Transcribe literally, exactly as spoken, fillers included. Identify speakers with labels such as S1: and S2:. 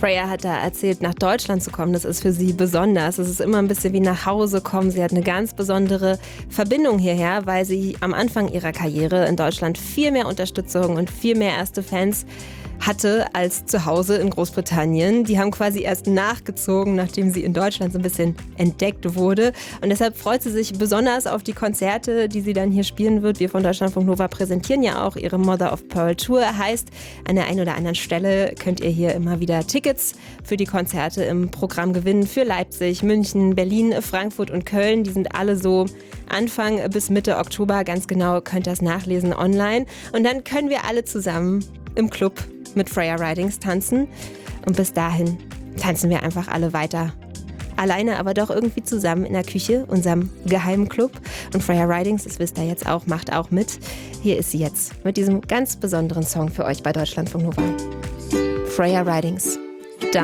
S1: Freya hat da erzählt, nach Deutschland zu kommen, das ist für sie besonders. Es ist immer ein bisschen wie nach Hause kommen. Sie hat eine ganz besondere Verbindung hierher, weil sie am Anfang ihrer Karriere in Deutschland viel mehr Unterstützung und viel mehr erste Fans hatte als zu Hause in Großbritannien. Die haben quasi erst nachgezogen, nachdem sie in Deutschland so ein bisschen entdeckt wurde. Und deshalb freut sie sich besonders auf die Konzerte, die sie dann hier spielen wird. Wir von Deutschlandfunk Nova präsentieren ja auch ihre Mother of Pearl Tour. Heißt, an der einen oder anderen Stelle könnt ihr hier immer wieder Tickets für die Konzerte im Programm gewinnen. Für Leipzig, München, Berlin, Frankfurt und Köln. Die sind alle so Anfang bis Mitte Oktober. Ganz genau könnt ihr das nachlesen online. Und dann können wir alle zusammen im Club mit Freya Ridings tanzen. Und bis dahin tanzen wir einfach alle weiter. Alleine, aber doch irgendwie zusammen in der Küche, unserem geheimen Club. Und Freya Ridings, das wisst ihr jetzt auch, macht auch mit. Hier ist sie jetzt mit diesem ganz besonderen Song für euch bei Deutschlandfunk Nova. Freya Ridings.